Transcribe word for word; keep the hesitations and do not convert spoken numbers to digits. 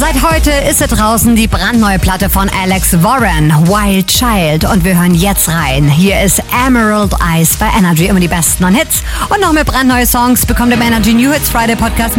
Seit heute ist sie draußen, die brandneue Platte von Alex Warren, Wild Child. Und wir hören jetzt rein. Hier ist Emerald Eyes bei Energy, immer die besten Hits. Und noch mehr brandneue Songs bekommt ihr im Energy New Hits Friday Podcast.